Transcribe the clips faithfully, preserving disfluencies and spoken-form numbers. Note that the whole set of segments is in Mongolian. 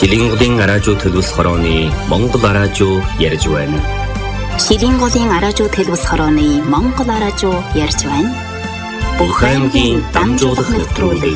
Шилийн голын араажуу төлөвс хорооны Монгол араажуу ярьж байна. Шилийн голын араажуу төлөвс хорооны Монгол араажуу ярьж байна. Бүх аймгийн дамжуулах нэвтрүүлэг.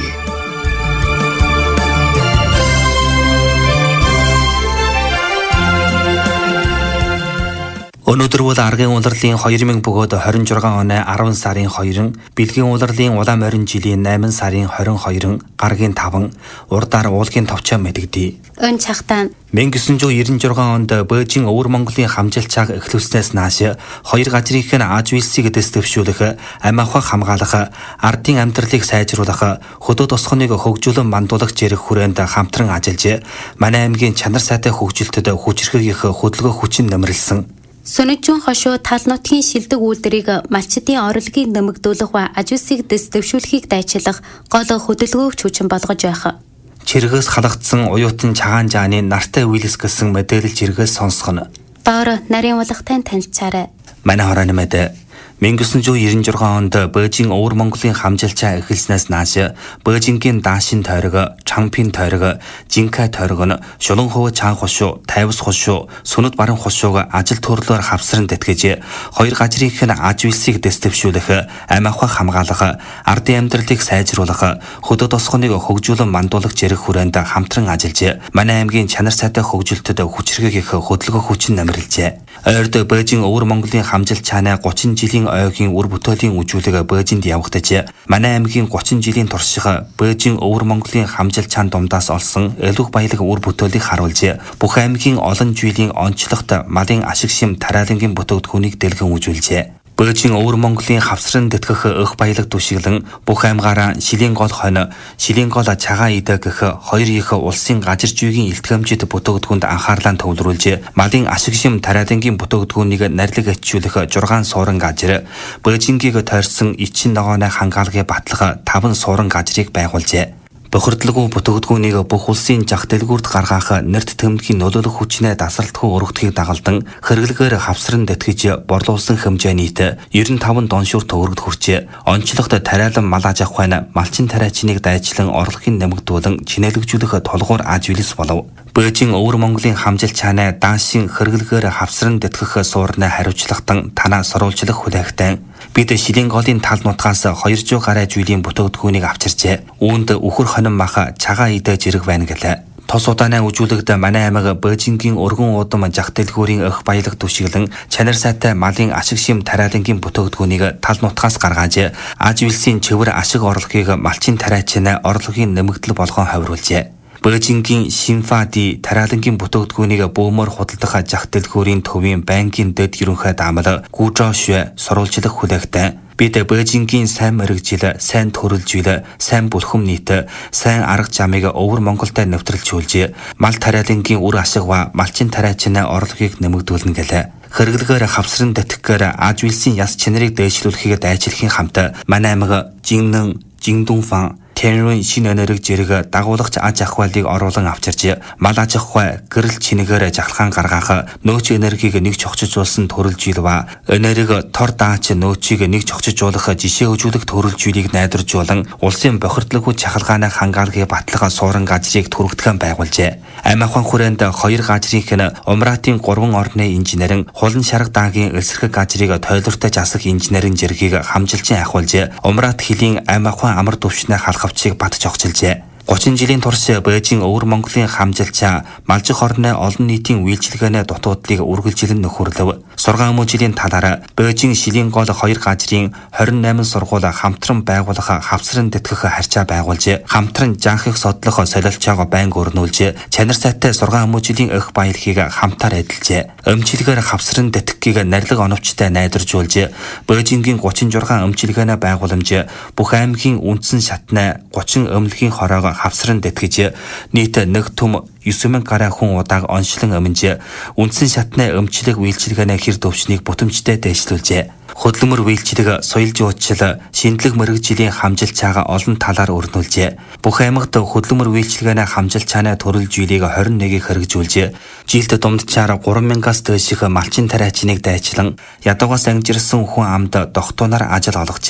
Өнөөдөр бол аргын улирлын хоёр мянга бөгөөд хорин жургаан оны арван сарын хоёрын, бэлгийн улирлын улаан морин жилийн найман сарын хорин хоёрын, гаргийн таван, урдаар уулгийн товчоо мэдэгдэе. Өн чахтаа мянга gyusan жүз девяносто шесть онд Бээжин Өвөр Монголын хамжилчааг эхлүүлснээс нааш хоёр газрынх нь аж үйлсийг дэвшүүлэх, амь ахуйг хамгаалах, ардын амьдралыг сайжруулах, хөдөө тосгоныг хөгжүүлэн мандуулах зэрэг хүрээнд хамтран ажиллаж, манай аймгийн чанар сайтай хөгжилтөд хүчрхэг их хөдөлгөөн хүчин нэмэрлсэн. Сөнөчүүн хошуу тал нутгийн шилдэг үйлдвэрийг малчдын орлогыг нэмэгдүүлэх ба аж үйлсийг дэвшүүлэхийг дайчлах гол хөдөлгөөг хүчин болгож байх. Чиргээс халагдсан уюутан чагаан жааны нартай үйлс гэсэн мэдээлэл жиргээс сонсгоно. Доор нарийн улгатай танилцаарай. Манай хорооны мэдээ мянга gyusan жүз девяносто шесть онд Бээжин Өвөр Монголын хамжилчаа эхэлснээс нааш Бээжингийн Даашин тойрог, Чангпин тойрог, Жинкай тойрог нь Шулан хувь Чаан хошуу, Тайвас хошуу, Сүнэт баран хошууг ажил төрлөөр хавсран тэтгэж, хоёр газрынх нь аж үйлсийг дэвшүүлэх, амь ахуйг хамгаалах, ардын амьдралыг сайжруулах, хөдөө тосгоныг хөгжүүлэн мандуулах зэрэг хүрээнд хамтран ажиллаж, манай аймгийн чанар сайтай хөгжилтөд хүчрхэг их хөдөлгөөн хүчин нэмэрлэжээ. Ойрд Бээжин Өвөр Монголын хамжилчааны гучин жилийн ойгийн үр бүтээлийн үжүүлэг Бээжинд явагдаж, манай аймгийн гучин жилийн турших Бээжин Өвөр Монголын хамжилчаан дундаас олсон элүүх баялаг үр бүтээлийг харуулж, бүх аймгийн олон жилийн онцлогт малын ашиг шим тариалангийн бүтээгдэхүүнийг дэлгэн үзүүлжээ. Бээжин Өвөр Монголын хавсран тэтгэх өх баялаг түшиглэн бүх аймгаараа шилийн гол хонь, шилийн гол чагаа идэ гэх хоёр их улсын газар зүйн илтгэмжит бүтээгдэхүүнд анхаарлаа төвлөрүүлж, малын ашиг шим тариалангийн бүтээгдэхүүнийг нарилэг ачуулах жургаан суурин газар, Бээжингийг тойрсон эчин ногооны хангаалгын батлага таван суурин газрыг байгуулжээ. Бохирдлагүй бүтээгдэхүүнийг бүх улсын зах дэлгүүрт гаргах нэрт тэмдгийн нөлөөлөх хүчнээ дасралтгүй өргөдөхийг дагалдан хэрэглэгээр хавсран тэтгэж борлуулсан хэмжээ нийт девяносто таван доншуур төгрөгд хүрчээ. Онцлогт тариалан мал аж ахуйн малчин тариачныг дайчлан орлогын нэмэгдүүлэн чинээлэгжүүлэх тулгуур аж үйлс болов. Бээжин Өвөр Монголын хамжилчааны Даашин хэрэглэгээр хавсран тэтгэх суурнаа хариуцлагатан танаа соруулжлах хүлээгтэн бид шилийн голын тал нутгаас хоёр жүз гаруй жилийн бүтээгдэхүүнийг авчирчээ. Үүнд үхэр хонин мах, чагаа идэ зэрэг байна гэлээ. Тос удааны үжүүлэгт манай аймаг Бээжингийн өргөн удам зах дэлгүүрийн өх баялаг түшиглэн чанар сайтай малын ашиг шим тариалангийн бүтээгдэхүүнийг тал нутгаас гаргаж, аж үйлсийн чивэр ашиг орлогыг малчин тариачны орлогын нэмэгдэл болгон хавруулжээ. Бээжингийн Шинфади тариалангийн бүтээгдэхүүнийг бөөмөр худалдах зах дэлгүүрийн төвийн банкын дэд ерөнхий даамал Гужошвэ соруулжлах хүлээгтэн бид Бээжингийн сайн мэрэгжил, сайн төрөлжил, сайн бүлхэм нийт, сайн арга замыг Өвөр Монголтой нэвтрэлжүүлж, мал тариалангийн үр ашиг ба малчин тариачны орлогыг нэмэгдүүлнэ гэлээ. Хэрэглэгээр хавсран тэтгэхээр аж үйлсийн яс чанарыг дээшлүүлэхийг дайчлахын хамт манай аймаг Жиннэн, Жиндунфан, Тэрэн шинэ энерги зэрэг дагуулагч аж ахуйлыг оруулан авчирч, мал аж ахуй гэрэл чинэгээр жахалгаан гаргах, нөөц энергийг нэг чогчжуулсан төрөлжил ба энерги тор даач нөөцийг нэг чогчжуулах жишээ хөгжүүлэх төрөлжүүлийг найдваржуулан улсын бохирдлагүй чахалгааны хангаалгын батлага суурин газрыг түргэтгэн байгуулжээ. Амь ахуйн хүрээнд хоёр газрынх нь Умратын гурван орны инженерэн хулан шарга даагийн элсэрхэг газрыг тойлортой засах инженерийн зэргийг хамжилчин ахиулж, Умрат хилийн амь ахуйн амар төвшнээ халах авчиг бат жогцолжээ. гучин жилийн турш Бээжин Өвөр Монголын хамжилчаа малжих орны олон нийтийн үйлчилгээний дутуудлыг үргэлжилэн нөхөрлөв. Сургаан өмнө жилийн талаар Бээжин шилийн гол хоёр газрын двадцать восемь сургууль хамтран байгуулах хавсран тэтгэх харьцаа байгуулж, хамтран жаахыг содлох солилцоог байнга өрнүүлж, чанар сайтай сургаан өмнө жилийн өх баялагийг хамтаар эдэлжээ. Өмчилгээр хавсран тэтгэхийг нарилга оновчтой найдваржуулж, Бээжингийн гучин шесть өмчилгээний байгууламж бүх аймгийн үндсэн шатны гучин өмлөгийн хороог хавсран тэтгэж, нийт нэг түм девять мянга гаруй хүн удааг онцлон өмнж, үндсэн шатны өмчлөг үйлчилгээний хэр төвчнийг бүтэмжтэй дэвшлүүлжээ. Хөдөлмөр үйлчлэг, соёл жуулчлал, шинжлэх мэргэжлийн хамжилчаага олон талаар өрнүүлжээ. Бүх аймагт хөдөлмөр үйлчилгээний хамжилчааны төрөлжүүлийг двадцать однийг хэрэгжүүлж, жилд дундчаар три мянгаас дээш их малчин тариачныг дайчлан, ядуугаас ангижирсан хүн амд дохтуунаар ажил олгожээ.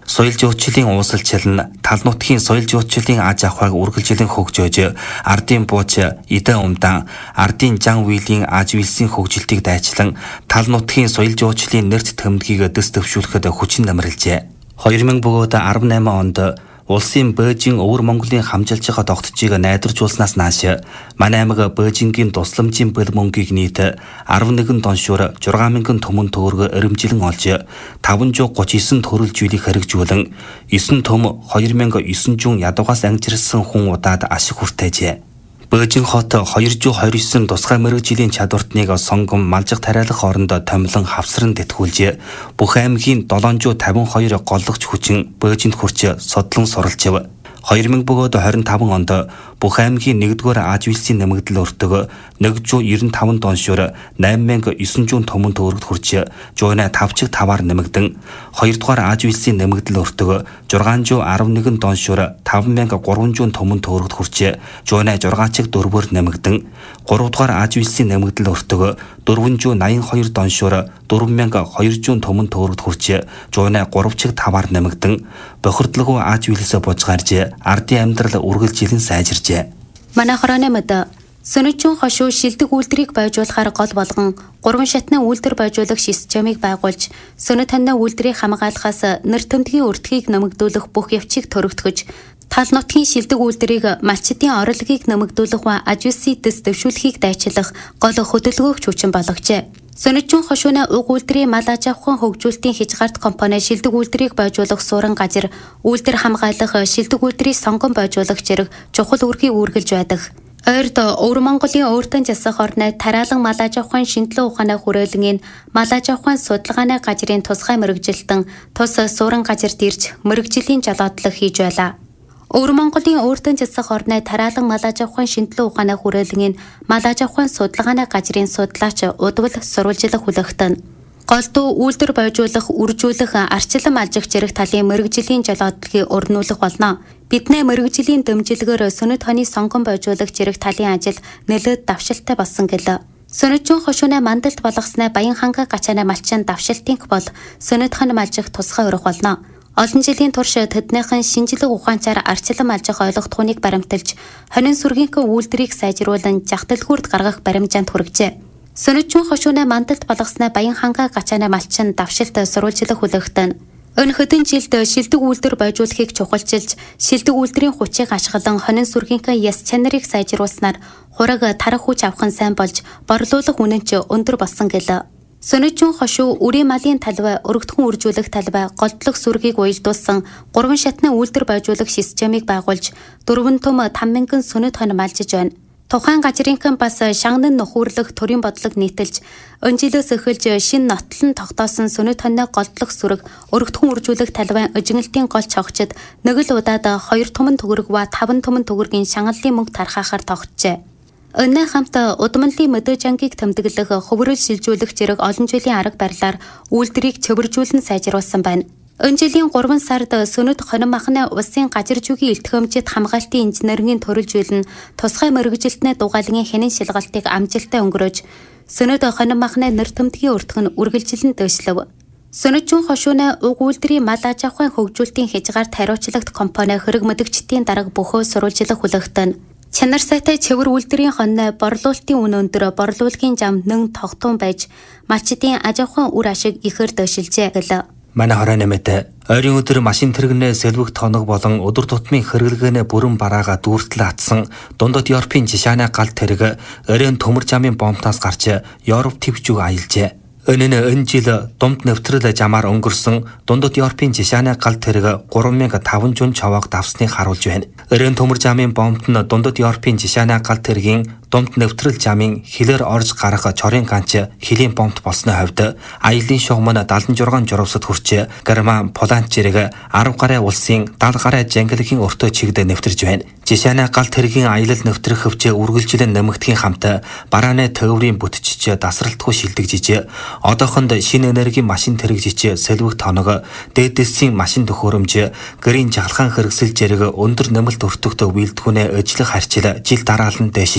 Соёл жуулчлалын уусалчил нь тал нутгийн соёл жуулчлалын аж ахуйг үргэлжлэн хөгжөөж, ардын бууч, эдэн умдан, ардын жан үйлийн аж үйлсийн хөгжилтийг дайчлан тал нутгийн соёл жуулчлалын нэрт тэмдгийг дэс дэвшүүлэхэд хүчин намралжээ. хоёр мянга арван найман онд улсын Бээжин өвөр Монголын хамжилж байгаа тогтцыг найдваржуулснаас нааш манай аймаг Бээжингийн тусламжийн бэл мөнгийг нийт арван нэгэн тоншуур зургаан мянган төмөн төгрөг өрөмжилэн олж таван зуун гуйж девять төрөл зүйлийг хэрэгжүүлэн девять төм хоёр мянга девять зуун ядуугаас ангижирсан хүн удаад ашиг хүртээжээ. Бээжин хот хоёр зуун двадцать девять тусгай мэргэжлийн чадвартныг сонгон малжиг тариалах орондоо томилон хавсран тэтгүүлж бүх аймгийн долоон зуун тавин хоёр голлогч хүчин Бээжинд хурч содлон суралцв. хоёр мянга хорин таван онд бүх аймгийн нэгдүгээр аж үйлсийн нэмэгдэл өртөг нэг зуун девяносто таван тоншуур найман мянга девять зуун төмөн төгрөгт хурч жуунаа тавчиг таваар нэмэгдэн хоёрдугаар аж үйлсийн нэмэгдэл өртөг шесть зуун арван нэгэн тоншуур таван мянга гурван зуун төмөн төгрөгт хурч жуунаа жургаачиг дөрвөөр нэмэгдэн гуравдугаар аж үйлсийн нэмэгдэл өртөг дөрвөн зуун найман хоёр тоншуур дөрвөн мянга хоёр зуун төмөн төгрөгт хурч жуунаа гуравчиг таваар нэмэгдэн бохирдлагүй аж үйлсээ бужгарж ардын амьдрал үргэлжилэн сайжиржээ. Манай хорооны мэд Сөнөчүүн хошуу шилдэг үйлдвэрийг байжуулахаар гол болгон гурван шатны үйлдвэр байжуулах системийг байгуулж, сөнө таньна үйлдвэрийг хамгаалахаас нэр томдгийн өртгийг нэмэгдүүлэх бүх явцыг төрөгдгөж, тал нутгийн шилдэг үйлдвэрийг малчдын орлогыг нэмэгдүүлэх ба аж үйлсийн дэс дэвшүүлэхийг дайчлах гол хөдөлгөөгч хүчин болгожээ. Сөнөчүүн хошууны уг үйлдвэрийн мал аж ахуйн хөгжүүлэлтийн хязгаарт компани шилдэг үйлдвэрийг байжуулах суурин газар, үйлдвэр хамгаалах шилдэг үйлдвэрийг сонгон байжуулах зэрэг чухал үүргийг үүргэлж байдаг. Ойрд өвөр Монголын өөртөө засах орны тариалан мал аж ахуйн шинжилгээ ухааны хүрээлэнгийн мал аж ахуйн судалгааны газрын тусгай мэргэжилтэн тус суурин газарт ирж мэргэжлийн жалоотлог хийж байлаа. Өвөр Монголын өөртөө засах орны тариалан мал аж ахуйн шинжилгээ ухааны хүрээлэнгийн мал аж ахуйн судалгааны газрын судлаач удвал сурвалжлах хүлэгтэн голдуу үйлдвэр бойжуулах, үржүүлэх, арчлан алжих зэрэг талын мэргэжлийн жалоотлогыг өрнүүлэх болно. Бидний мэргэжлийн дэмжлэгээр сөнөд хоны сонгон бойжуулах зэрэг талын ажил нэлээд давшилттай болсон гэлээ. Сөнөчүүн хошууны мандалд болгосноо Баян ханга гачааны малчин давшилтынх бол сөнөд хон малжих тусгай өрөх болно. Олон жилийн турш тэднийхэн шинжилгээ ухаанчаар арчлан малжих ойлгохтгоныг баримталж, хонин сүргийнхээ үйлдвэрийг сайжруулан жагталгүрд гаргах баримжаанд хүргэжээ. Сөнөчүүн хошууны мандалд болгосноо Баян ханга гачааны малчин давшилт сурвалжлах хүлэгтэн өн хэдэн жилд шилдэг үйлдвэр бойжуулахыг чухалчилж, шилдэг үйлдвэрийн хүчийг ашиглан хонин сүргийнхээ яс чанарыг сайжруулснаар хураг тарах хүч авах нь сайн болж, борлуулах үнэн ч өндөр болсон гэлээ. Сөнөчүүн хошуу үрийн малын талбай, өргөдгөн үржүүлэх талбай, голдлох сүргийг уялдуулсан гурван шатны үйлдвэр бойжуулах системийг байгуулж, дөрвөн том там мянган сөнөд хон малжиж байна. Тухайн газрынхан бас шанган нөхөрлөх төрийн бодлого нийтэлж, өнжилөөс эхэлж шинэ нотлон тогтоосон сөнөд хонны голдлох сүрэг, өргөдгөн үржүүлэх талбайн эжингэлтийн гол цогцод нэг л удаад хоёр томон төгрөг ба таван томон төгрөгийн шангаллын мөнгө тархаахаар тогтжээ. Өнөө хамт удамлын мэдээж ангийг тэмдэглэх, хувирал шилжүүлэх зэрэг олон жилийн арга барилаар үйлдвэрийг цэвэржүүлэн сайжруулсан байна. Энэ жилийн гурван сард сөнөд хонин махны улсын газар зүйн илтгэмжид хамгаалтын инженерийн төрөлжүүлэн тусгай мэргэжилтний дугаалгын хянин шалгалтыг амжилттай өнгөрөөж, сөнөд хонин махны нэр томдгийн өртгөн үргэлжлэн дэвшлэв. Сөнөчүүн хошууны уг үйлдвэрийн мал аж ахуйн хөгжүүлэлтийн хязгаарт хариуцлагт компани хэрэг мэдгчдийн дарга бөхөө сурвалжлах хүлэгтэн чанар сайтай цэвэр үйлдвэрийн хонны борлуулалтын үн өндөр, борлуулгын зам нэн тогтун байж, малчдын аж ахуйн үр ашиг ихээр дэвшилжээ гэлээ. Манай хорооны мэд ойрын өдөр машин тэрэгнээ сэлвэг тоног болон өдөр тутмын хэрэглэгээнэ бүрэн бараага дүүртэл атсан дундад Европын жишааны гал тэрэг өрийн төмөр замын бомтоос гарч Европ төвчөг аялжээ. Өнөө энэ жил думд нэвтрэл замаар өнгөрсөн дундад Европын жишааны гал тэрэг гурван мянга таван зуун чавааг давсныг харуулж байна. Өрийн төмөр замын бомт нь дундад Европын жишааны гал тэргийн думд нэвтрэл замын хилээр орж гарах чорын ганч хилийн бомт болсны хувьд аялын шугам нь дадлан жургаан журавсад хүрч Герман, Поланд зэрэг арав гаруй улсын даал гаруй жангилгийн өртөө чигдэ нэвтэрж байна. Жишааны гал тэргийн аялал нэвтрэх хөвчөө үргэлжлэн нэмэгдэхийн хамт барааны төврийн бүтчиж дасралтгүй шилдэгжиж, одоохонд шинэ энергийн машин тэрэгжиж сэлвэг тоног, дээдэсийн машин төхөөрөмж, гэрийн жагалхан хэрэгсэл зэрэг өндөр нэмэлт өртөгтэй үйлдвэрнээ ажиллах харьцал жил дараалан дэвшилж байна.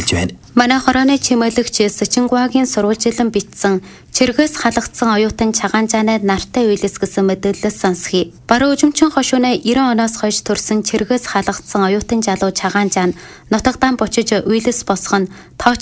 Манай хорооны чимэглэгч Сичингвагийн сурвалжилан бичсэн чиргээс халагдсан оюутан чагаан жанаад нартай уйлс гэсэн мэдээлэл сонсхий. Баруун өжимчин хошууны девяносто оноос хойш төрсэн чиргээс халагдсан оюутан залуу чагаан жан нутагтаа бочиж уйлс босох нь тооч